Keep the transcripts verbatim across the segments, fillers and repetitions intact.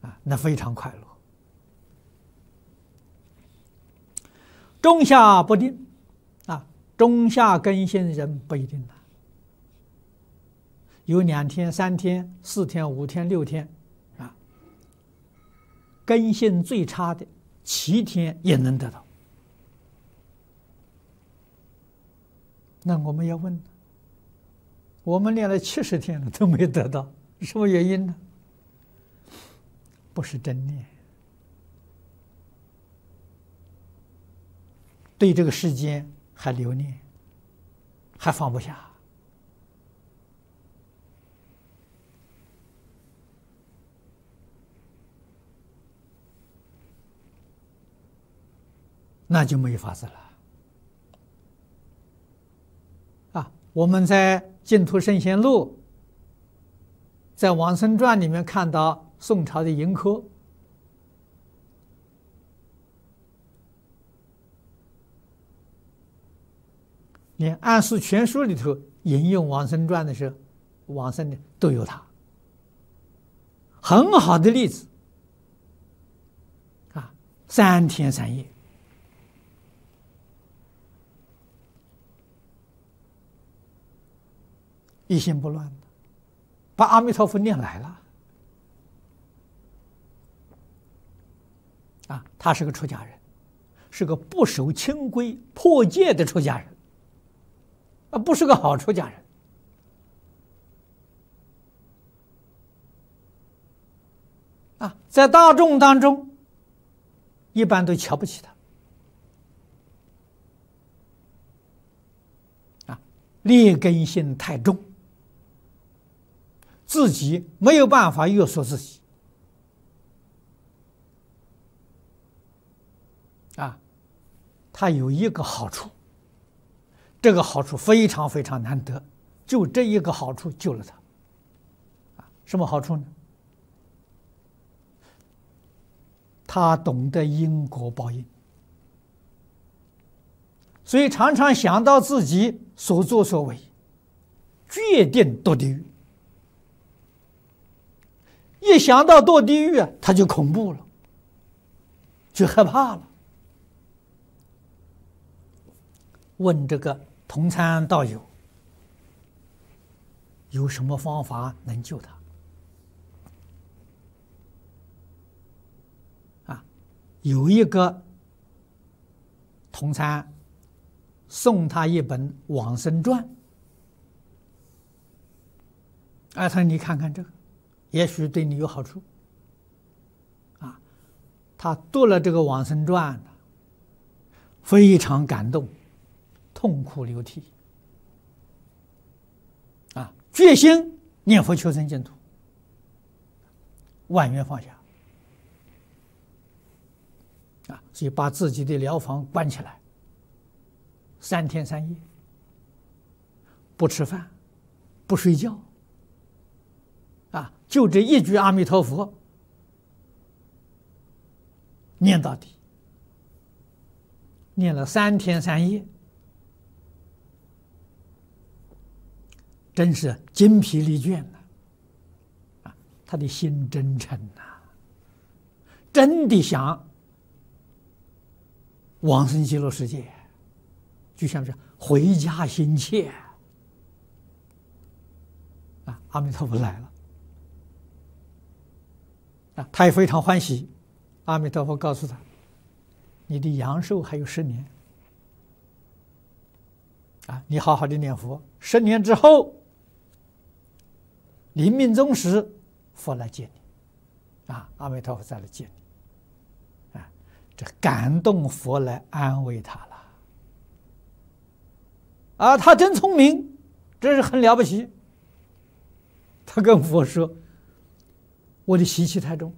啊，那非常快乐。中下不定，啊，中下根性人不一定的，有两天、三天、四天、五天、六天，啊，根性最差的七天也能得到。那我们要问，我们练了七十天了都没得到，什么原因呢？不是真念，对这个世间还留念，还放不下。那就没法子了。啊，我们在《净土圣贤录》在《往生传》里面看到宋朝的盈科，连《安世全书》里头引用《往生传》的时候，往生的都有他，很好的例子。啊，三天三夜。一心不乱的，把阿弥陀佛念来了。啊，他是个出家人，是个不守清规、破戒的出家人，啊，不是个好出家人。啊，在大众当中，一般都瞧不起他。啊，劣根性太重。自己没有办法约束自己，啊，他有一个好处，这个好处非常非常难得，就这一个好处救了他。啊，什么好处呢？他懂得因果报应，所以常常想到自己所作所为，决定堕地狱。一想到堕地狱啊，他就恐怖了，就害怕了。问这个同参道友，有什么方法能救他？啊，有一个同参送他一本《往生传》，哎，他说你看看这个。也许对你有好处，啊，他读了这个《往生传》，非常感动，痛哭流涕，啊，决心念佛求生净土，万缘放下，啊，所以把自己的疗房关起来，三天三夜，不吃饭，不睡觉。啊，就这一句阿弥陀佛，念到底，念了三天三夜，真是精疲力倦了。啊，他的心真诚呐，真的想往生极乐世界，就像是回家心切。啊，阿弥陀佛来了。他也非常欢喜，阿弥陀佛告诉他：“你的阳寿还有十年，啊，你好好的念佛，十年之后，临命终时，佛来接你，啊，阿弥陀佛再来接你，啊，这感动佛来安慰他了，啊，他真聪明，这是很了不起。他跟佛说。”我的习气太重，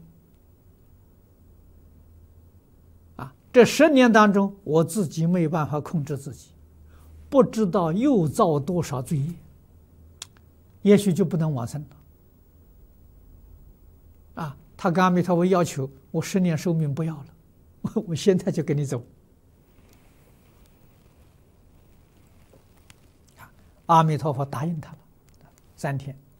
啊，这十年当中，我自己没有办法控制自己，不知道又造多少罪业，也许就不能往生了。啊，他跟阿弥陀佛要求，我十年寿命不要了，我我现在就跟你走。阿弥陀佛答应他了，三天。